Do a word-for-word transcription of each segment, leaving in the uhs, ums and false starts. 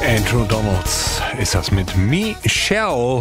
Andrew Donalds ist das mit Michelle.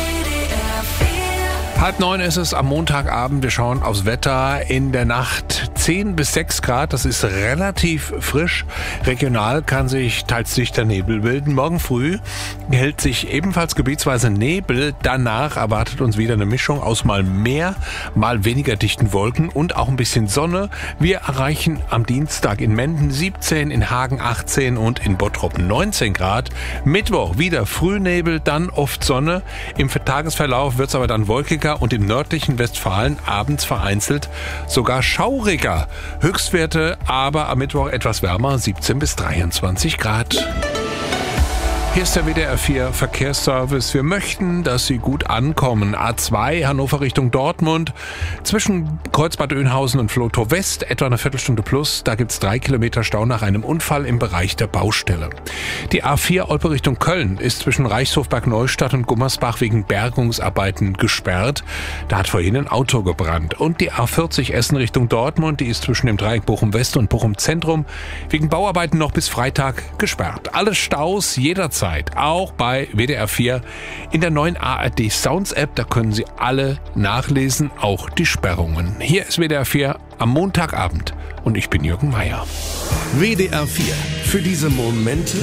Halb neun ist es am Montagabend. Wir schauen aufs Wetter. In der Nacht zehn bis sechs Grad. Das ist relativ frisch. Regional kann sich teils dichter Nebel bilden. Morgen früh hält sich ebenfalls gebietsweise Nebel. Danach erwartet uns wieder eine Mischung aus mal mehr, mal weniger dichten Wolken und auch ein bisschen Sonne. Wir erreichen am Dienstag in Menden siebzehn, in Hagen achtzehn und in Bottrop neunzehn Grad. Mittwoch wieder Frühnebel, dann oft Sonne. Im Tagesverlauf wird es aber dann wolkiger und im nördlichen Westfalen abends vereinzelt sogar schauriger. Höchstwerte aber am Mittwoch etwas wärmer, siebzehn bis dreiundzwanzig Grad. Hier ist der W D R vier Verkehrsservice. Wir möchten, dass Sie gut ankommen. A zwei Hannover Richtung Dortmund. Zwischen Kreuzbad Oeynhausen und Vlotho West etwa eine Viertelstunde plus. Da gibt's drei Kilometer Stau nach einem Unfall im Bereich der Baustelle. Die A vier Olpe Richtung Köln ist zwischen Reichshofberg Neustadt und Gummersbach wegen Bergungsarbeiten gesperrt. Da hat vorhin ein Auto gebrannt. Und die A vierzig Essen Richtung Dortmund, die ist zwischen dem Dreieck Bochum West und Bochum Zentrum wegen Bauarbeiten noch bis Freitag gesperrt. Alle Staus jederzeit. Auch bei W D R vier in der neuen A R D Sounds App. Da können Sie alle nachlesen, auch die Sperrungen. Hier ist W D R vier am Montagabend und ich bin Jürgen Meier. W D R vier für diese Momente,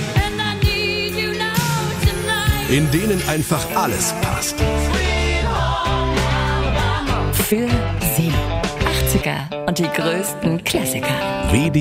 in denen einfach alles passt. Für Sie. achtziger und die größten Klassiker. W D